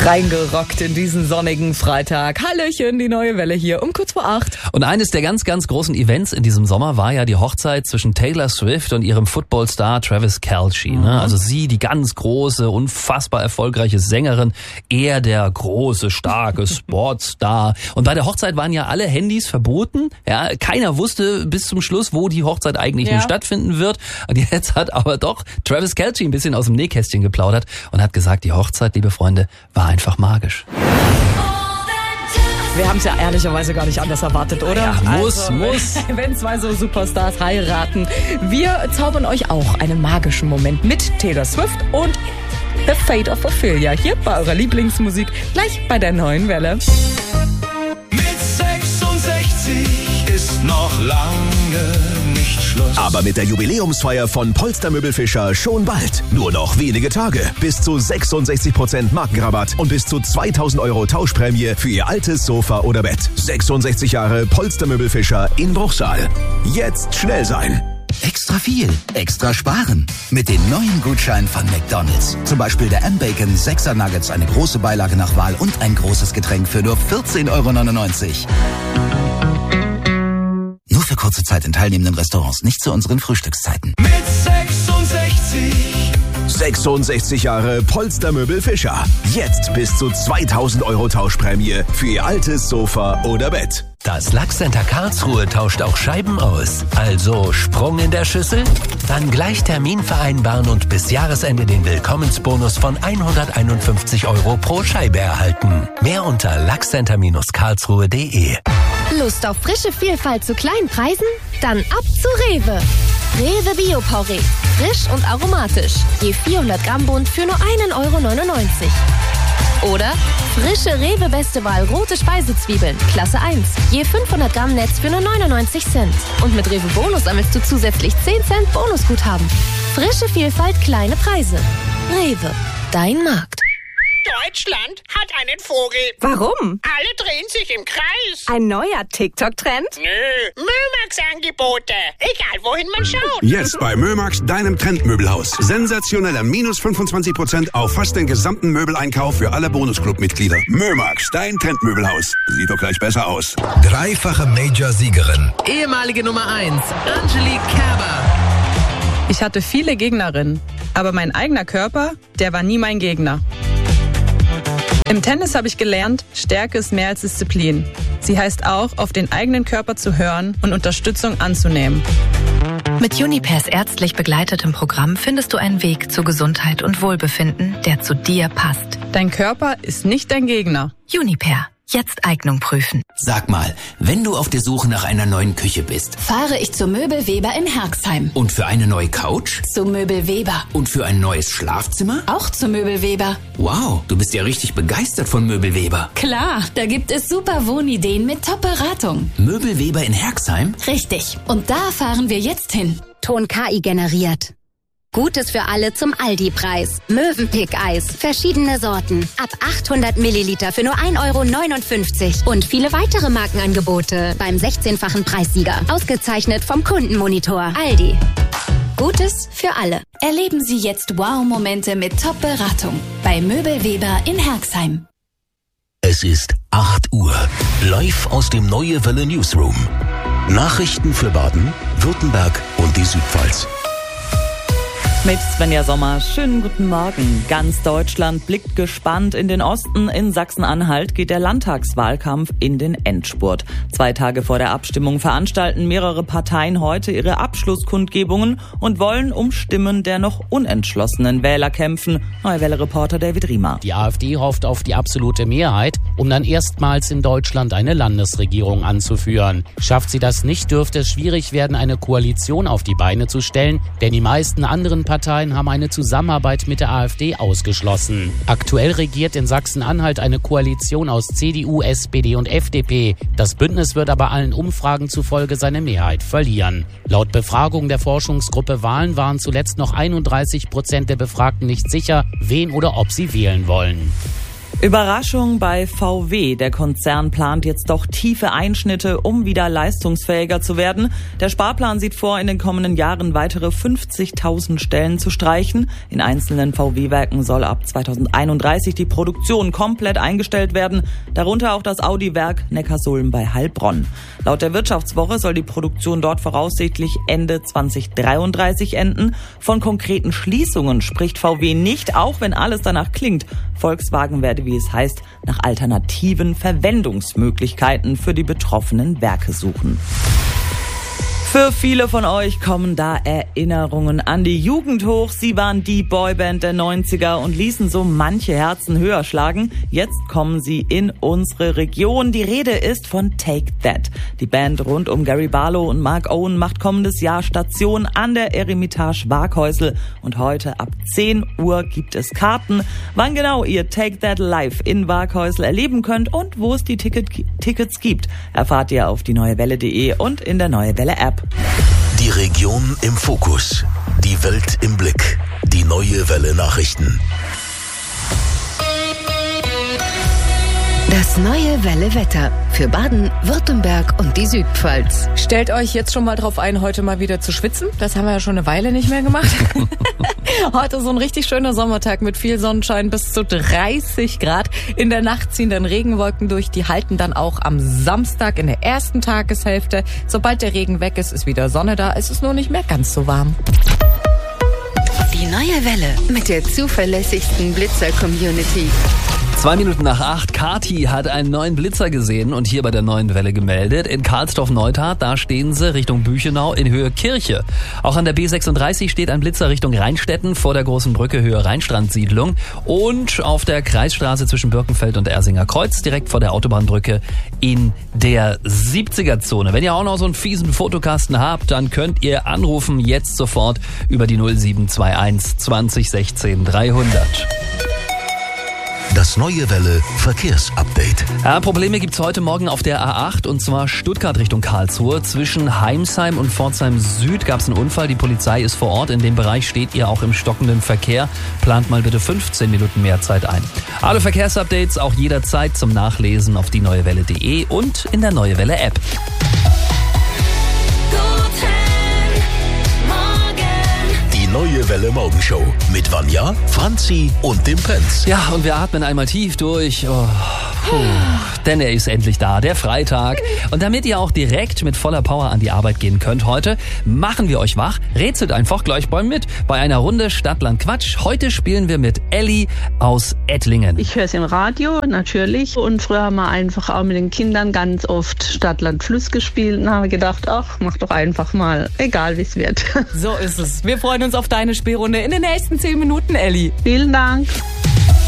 Reingerockt in diesen sonnigen Freitag. Hallöchen, die neue Welle hier um kurz vor 8. Und eines der ganz, ganz großen Events in diesem Sommer war ja die Hochzeit zwischen Taylor Swift und ihrem Footballstar Travis Kelce. Ne? Also sie, die ganz große, unfassbar erfolgreiche Sängerin, er der große, starke Sportstar. Und bei der Hochzeit waren ja alle Handys verboten. Ja, keiner wusste bis zum Schluss, wo die Hochzeit eigentlich nun stattfinden wird. Und jetzt hat aber doch Travis Kelce ein bisschen aus dem Nähkästchen geplaudert und hat gesagt, die Hochzeit, liebe Freunde, war einfach magisch. Wir haben es ja ehrlicherweise gar nicht anders erwartet, oder? Ja, muss. Wenn zwei so Superstars heiraten. Wir zaubern euch auch einen magischen Moment mit Taylor Swift und The Fate of Ophelia. Hier bei eurer Lieblingsmusik, gleich bei der neuen Welle. Mit 66 ist noch lange nicht Schluss. Aber mit der Jubiläumsfeier von Polster Möbelfischer schon bald. Nur noch wenige Tage. Bis zu 66% Markenrabatt und bis zu 2.000 € Tauschprämie für Ihr altes Sofa oder Bett. 66 Jahre Polster Möbelfischer in Bruchsal. Jetzt schnell sein. Extra viel, extra sparen. Mit den neuen Gutscheinen von McDonald's. Zum Beispiel der M-Bacon 6er Nuggets, eine große Beilage nach Wahl und ein großes Getränk für nur 14,99 €. Nur für kurze Zeit in teilnehmenden Restaurants, nicht zu unseren Frühstückszeiten. Mit 66. 66 Jahre Polster Möbelfischer. Jetzt bis zu 2.000 € Tauschprämie für Ihr altes Sofa oder Bett. Das Lackcenter Karlsruhe tauscht auch Scheiben aus. Also Sprung in der Schüssel? Dann gleich Termin vereinbaren und bis Jahresende den Willkommensbonus von 151 € pro Scheibe erhalten. Mehr unter lackcenter-karlsruhe.de. Lust auf frische Vielfalt zu kleinen Preisen? Dann ab zu Rewe. Rewe Bio-Porree. Frisch und aromatisch. Je 400 Gramm Bund für nur 1,99 €. Oder frische Rewe Beste Wahl rote Speisezwiebeln, Klasse 1. Je 500 Gramm Netz für nur 99 Cent. Und mit Rewe Bonus sammelst du zusätzlich 10 Cent Bonusguthaben. Frische Vielfalt, kleine Preise. Rewe, dein Markt. Deutschland hat einen Vogel. Warum? Alle drehen sich im Kreis. Ein neuer TikTok-Trend? Nö, Mömax-Angebote. Egal, wohin man schaut. Jetzt bei Mömax, deinem Trendmöbelhaus. Sensationeller minus 25% auf fast den gesamten Möbeleinkauf für alle Bonusclub-Mitglieder. Mömax, dein Trendmöbelhaus. Sieht doch gleich besser aus. Dreifache Major-Siegerin. Ehemalige Nummer 1, Angelique Kerber. Ich hatte viele Gegnerinnen, aber mein eigener Körper, der war nie mein Gegner. Im Tennis habe ich gelernt, Stärke ist mehr als Disziplin. Sie heißt auch, auf den eigenen Körper zu hören und Unterstützung anzunehmen. Mit Junipers ärztlich begleitetem Programm findest du einen Weg zu Gesundheit und Wohlbefinden, der zu dir passt. Dein Körper ist nicht dein Gegner. Juniper. Jetzt Eignung prüfen. Sag mal, wenn du auf der Suche nach einer neuen Küche bist, fahre ich zu Möbelweber in Herxheim. Und für eine neue Couch? Zu Möbelweber. Und für ein neues Schlafzimmer? Auch zu Möbelweber. Wow, du bist ja richtig begeistert von Möbelweber. Klar, da gibt es super Wohnideen mit Top-Beratung. Möbelweber in Herxheim? Richtig. Und da fahren wir jetzt hin. Ton KI generiert. Gutes für alle zum Aldi-Preis. Mövenpick-Eis. Verschiedene Sorten. Ab 800 Milliliter für nur 1,59 €. Und viele weitere Markenangebote beim 16-fachen Preissieger. Ausgezeichnet vom Kundenmonitor. Aldi. Gutes für alle. Erleben Sie jetzt Wow-Momente mit Top-Beratung. Bei Möbelweber in Herxheim. Es ist 8 Uhr. Live aus dem Neue Welle Newsroom. Nachrichten für Baden, Württemberg und die Südpfalz. Mit Svenja Sommer. Schönen guten Morgen. Ganz Deutschland blickt gespannt in den Osten. In Sachsen-Anhalt geht der Landtagswahlkampf in den Endspurt. 2 Tage vor der Abstimmung veranstalten mehrere Parteien heute ihre Abschlusskundgebungen und wollen um Stimmen der noch unentschlossenen Wähler kämpfen. Neue Welle-Reporter David Riemer. Die AfD hofft auf die absolute Mehrheit, um dann erstmals in Deutschland eine Landesregierung anzuführen. Schafft sie das nicht, dürfte es schwierig werden, eine Koalition auf die Beine zu stellen, denn die meisten anderen Parteien haben eine Zusammenarbeit mit der AfD ausgeschlossen. Aktuell regiert in Sachsen-Anhalt eine Koalition aus CDU, SPD und FDP. Das Bündnis wird aber allen Umfragen zufolge seine Mehrheit verlieren. Laut Befragung der Forschungsgruppe Wahlen waren zuletzt noch 31% der Befragten nicht sicher, wen oder ob sie wählen wollen. Überraschung bei VW. Der Konzern plant jetzt doch tiefe Einschnitte, um wieder leistungsfähiger zu werden. Der Sparplan sieht vor, in den kommenden Jahren weitere 50.000 Stellen zu streichen. In einzelnen VW-Werken soll ab 2031 die Produktion komplett eingestellt werden, darunter auch das Audi-Werk Neckarsulm bei Heilbronn. Laut der Wirtschaftswoche soll die Produktion dort voraussichtlich Ende 2033 enden. Von konkreten Schließungen spricht VW nicht, auch wenn alles danach klingt. Volkswagen werde, wie es heißt, nach alternativen Verwendungsmöglichkeiten für die betroffenen Werke suchen. Für viele von euch kommen da Erinnerungen an die Jugend hoch. Sie waren die Boyband der 90er und ließen so manche Herzen höher schlagen. Jetzt kommen sie in unsere Region. Die Rede ist von Take That. Die Band rund um Gary Barlow und Mark Owen macht kommendes Jahr Station an der Eremitage Waghäusel. Und heute ab 10 Uhr gibt es Karten. Wann genau ihr Take That live in Waghäusel erleben könnt und wo es die Tickets gibt, erfahrt ihr auf dieneuewelle.de und in der Neue Welle App. Die Region im Fokus, die Welt im Blick, die Neue Welle Nachrichten. Das Neue Welle Wetter für Baden, Württemberg und die Südpfalz. Stellt euch jetzt schon mal drauf ein, heute mal wieder zu schwitzen. Das haben wir ja schon eine Weile nicht mehr gemacht. Heute so ein richtig schöner Sommertag mit viel Sonnenschein, bis zu 30 Grad. In der Nacht ziehen dann Regenwolken durch, die halten dann auch am Samstag in der ersten Tageshälfte. Sobald der Regen weg ist, ist wieder Sonne da. Es ist nur nicht mehr ganz so warm. Die Neue Welle mit der zuverlässigsten Blitzer-Community. 2 Minuten nach 8, Kati hat einen neuen Blitzer gesehen und hier bei der Neuen Welle gemeldet. In Karlsdorf-Neustadt, da stehen sie Richtung Büchenau in Höhe Kirche. Auch an der B36 steht ein Blitzer Richtung Rheinstetten vor der großen Brücke Höhe Rheinstrandsiedlung. Und auf der Kreisstraße zwischen Birkenfeld und Ersinger Kreuz, direkt vor der Autobahnbrücke in der 70er-Zone. Wenn ihr auch noch so einen fiesen Fotokasten habt, dann könnt ihr anrufen jetzt sofort über die 0721 20 16 300. Das Neue Welle Verkehrsupdate. Ja, Probleme gibt's heute Morgen auf der A8 und zwar Stuttgart Richtung Karlsruhe. Zwischen Heimsheim und Pforzheim Süd gab's einen Unfall. Die Polizei ist vor Ort. In dem Bereich steht ihr auch im stockenden Verkehr. Plant mal bitte 15 Minuten mehr Zeit ein. Alle Verkehrsupdates auch jederzeit zum Nachlesen auf dieneuewelle.de und in der Neue Welle App. Neue Welle Morgenshow mit Vanja, Franzi und dem Prinz. Ja, und wir atmen einmal tief durch. Denn er ist endlich da, der Freitag. Und damit ihr auch direkt mit voller Power an die Arbeit gehen könnt heute, machen wir euch wach. Rätselt einfach gleich mit bei einer Runde Stadtland Quatsch. Heute spielen wir mit Elli aus Ettlingen. Ich höre es im Radio, natürlich. Und früher haben wir einfach auch mit den Kindern ganz oft Stadtland Fluss gespielt. Und haben gedacht, ach, mach doch einfach mal, egal wie es wird. So ist es. Wir freuen uns auf deine Spielrunde in den nächsten 10 Minuten, Elli. Vielen Dank.